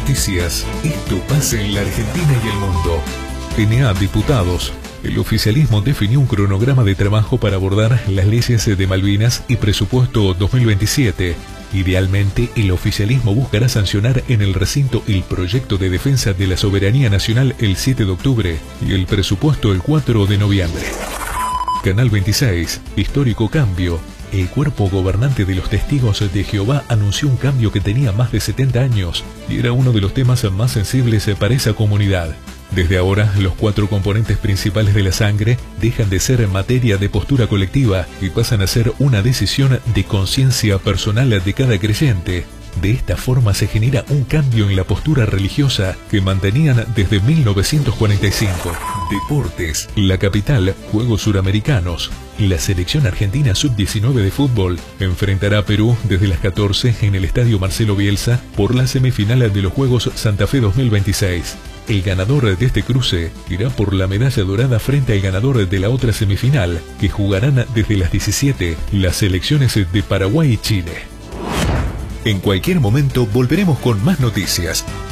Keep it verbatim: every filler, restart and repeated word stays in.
noticias. Esto pasa en la Argentina y el mundo. N A Diputados. El oficialismo definió un cronograma de trabajo para abordar las leyes de Malvinas y presupuesto dos mil veintisiete. Idealmente, el oficialismo buscará sancionar en el recinto el proyecto de defensa de la soberanía nacional el siete de octubre y el presupuesto el cuatro de noviembre. Canal veintiséis. Histórico cambio. El cuerpo gobernante de los Testigos de Jehová anunció un cambio que tenía más de setenta años y era uno de los temas más sensibles para esa comunidad. Desde ahora, los cuatro componentes principales de la sangre dejan de ser materia de postura colectiva y pasan a ser una decisión de conciencia personal de cada creyente. De esta forma se genera un cambio en la postura religiosa que mantenían desde mil novecientos cuarenta y cinco. Deportes. La capital, Juegos Suramericanos. La selección argentina sub diecinueve de fútbol enfrentará a Perú desde las catorce en el Estadio Marcelo Bielsa por la semifinal de los Juegos Santa Fe dos mil veintiséis. El ganador de este cruce irá por la medalla dorada frente al ganador de la otra semifinal, que jugarán desde las diecisiete las selecciones de Paraguay y Chile. En cualquier momento volveremos con más noticias.